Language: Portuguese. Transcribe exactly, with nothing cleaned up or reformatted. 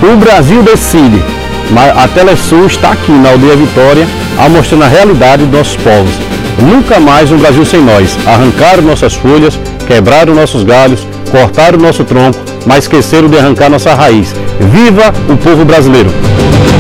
O Brasil decide, mas a Telesul está aqui na Aldeia Vitória, mostrando a realidade dos nossos povos. Nunca mais um Brasil sem nós. Arrancaram nossas folhas, quebraram nossos galhos, cortaram nosso tronco, mas esqueceram de arrancar nossa raiz. Viva o povo brasileiro!